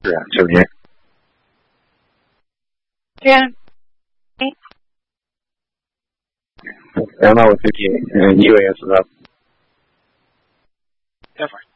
是啊，是不是？ 对啊。 然后我自己1个月知道。 待会儿。